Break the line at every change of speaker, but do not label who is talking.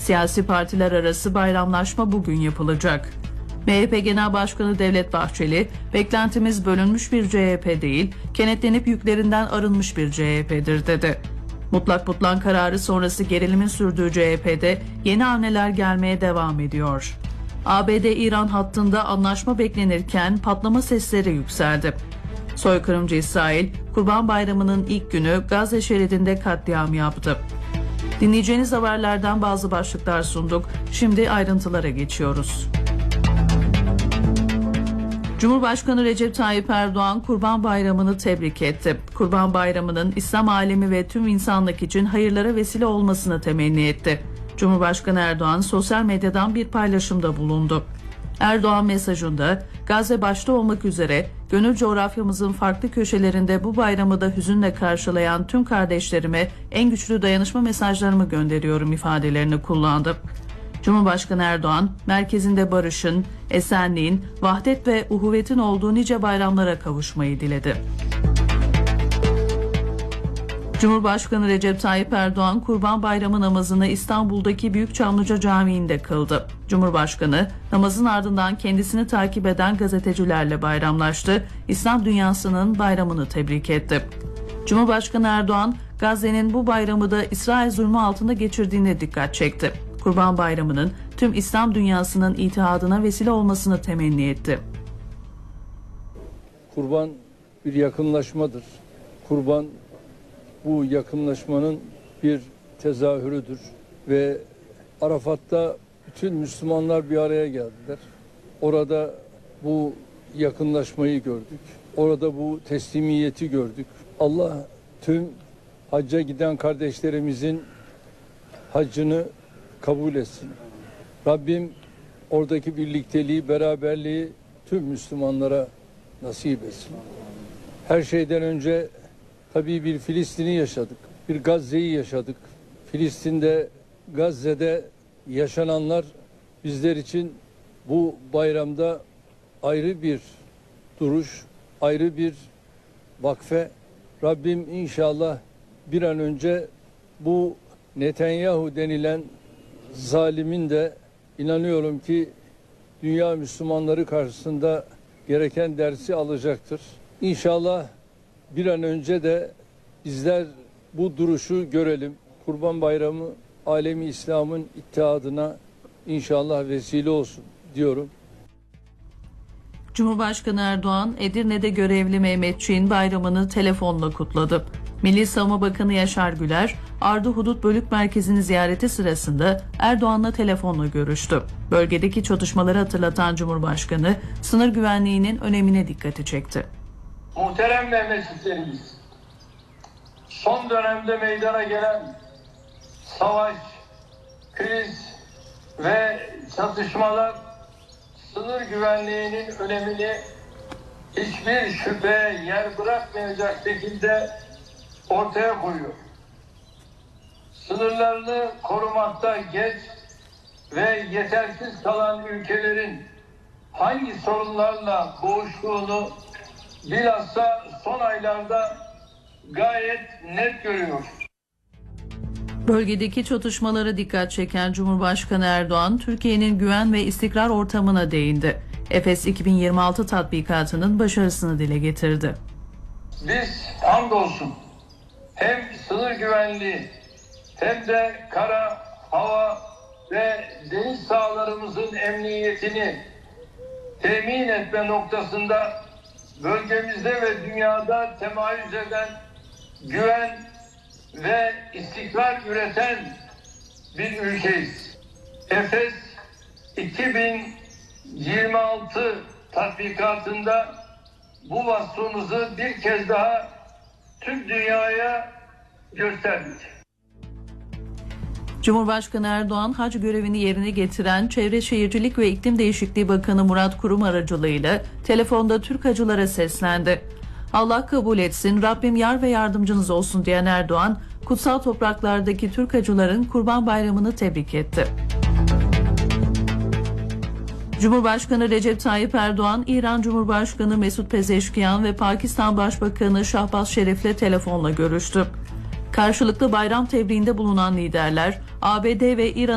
Siyasi partiler arası bayramlaşma bugün yapılacak. MHP Genel Başkanı Devlet Bahçeli, beklentimiz bölünmüş bir CHP değil, kenetlenip yüklerinden arınmış bir CHP'dir dedi. Mutlak butlan kararı sonrası gerilimin sürdüğü CHP'de yeni hamleler gelmeye devam ediyor. ABD-İran hattında anlaşma beklenirken patlama sesleri yükseldi. Soykırımcı İsrail, Kurban Bayramı'nın ilk günü Gazze şeridinde katliam yaptı. Dinleyeceğiniz haberlerden bazı başlıklar sunduk. Şimdi ayrıntılara geçiyoruz. Cumhurbaşkanı Recep Tayyip Erdoğan Kurban Bayramı'nı tebrik etti. Kurban Bayramı'nın İslam alemi ve tüm insanlık için hayırlara vesile olmasını temenni etti. Cumhurbaşkanı Erdoğan sosyal medyadan bir paylaşımda bulundu. Erdoğan mesajında Gazze başta olmak üzere gönül coğrafyamızın farklı köşelerinde bu bayramı da hüzünle karşılayan tüm kardeşlerime en güçlü dayanışma mesajlarımı gönderiyorum ifadelerini kullandı. Cumhurbaşkanı Erdoğan, merkezinde barışın, esenliğin, vahdet ve uhuvvetin olduğu nice bayramlara kavuşmayı diledi. Cumhurbaşkanı Recep Tayyip Erdoğan, Kurban Bayramı namazını İstanbul'daki Büyük Çamlıca Camii'nde kıldı. Cumhurbaşkanı, namazın ardından kendisini takip eden gazetecilerle bayramlaştı, İslam dünyasının bayramını tebrik etti. Cumhurbaşkanı Erdoğan, Gazze'nin bu bayramı da İsrail zulmü altında geçirdiğine dikkat çekti. Kurban Bayramı'nın tüm İslam dünyasının itihadına vesile olmasını temenni etti.
Kurban bir yakınlaşmadır. Kurban bu yakınlaşmanın bir tezahürüdür ve Arafat'ta bütün Müslümanlar bir araya geldiler. Orada bu yakınlaşmayı gördük. Orada bu teslimiyeti gördük. Allah tüm hacca giden kardeşlerimizin haccını kabul etsin. Rabbim oradaki birlikteliği, beraberliği tüm Müslümanlara nasip etsin. Her şeyden önce tabii bir Filistin'i yaşadık. Bir Gazze'yi yaşadık. Filistin'de, Gazze'de yaşananlar bizler için bu bayramda ayrı bir duruş, ayrı bir vakfe. Rabbim inşallah bir an önce bu Netanyahu denilen zalimin de inanıyorum ki dünya Müslümanları karşısında gereken dersi alacaktır. İnşallah bir an önce de bizler bu duruşu görelim. Kurban Bayramı alemi İslam'ın ittihadına inşallah vesile olsun diyorum.
Cumhurbaşkanı Erdoğan, Edirne'de görevli Mehmetçiğin bayramını telefonla kutladı. Milli Savunma Bakanı Yaşar Güler, Ardı Hudut Bölük Merkezi'ni ziyareti sırasında Erdoğan'la telefonla görüştü. Bölgedeki çatışmaları hatırlatan Cumhurbaşkanı, sınır güvenliğinin önemine dikkati çekti.
Muhterem Mehmetçiklerimiz, son dönemde meydana gelen savaş, kriz ve çatışmalar sınır güvenliğinin önemini hiçbir şüphe yer bırakmayacak şekilde ortaya koyuyor. Sınırlarını korumakta geç ve yetersiz kalan ülkelerin hangi sorunlarla boğuştuğunu bilhassa son aylarda gayet net görüyor.
Bölgedeki çatışmalara dikkat çeken Cumhurbaşkanı Erdoğan, Türkiye'nin güven ve istikrar ortamına değindi. Efes 2026 tatbikatının başarısını dile getirdi.
Biz hamdolsun hem sınır güvenliği hem de kara, hava ve deniz sahalarımızın emniyetini temin etme noktasında bölgemizde ve dünyada temayüz eden güven ve istikrar üreten bir ülkeyiz. Efes 2026 tatbikatında bu vasfımızı bir kez daha tüm dünyaya gösterdik.
Cumhurbaşkanı Erdoğan, hac görevini yerine getiren Çevre Şehircilik ve İklim Değişikliği Bakanı Murat Kurum aracılığıyla telefonda Türk hacılara seslendi. Allah kabul etsin, Rabbim yar ve yardımcınız olsun diyen Erdoğan, kutsal topraklardaki Türk hacıların Kurban Bayramı'nı tebrik etti. Cumhurbaşkanı Recep Tayyip Erdoğan, İran Cumhurbaşkanı Mesut Pezeşkiyan ve Pakistan Başbakanı Şahbaz Şerif'le telefonla görüştü. Karşılıklı bayram tebriğinde bulunan liderler, ABD ve İran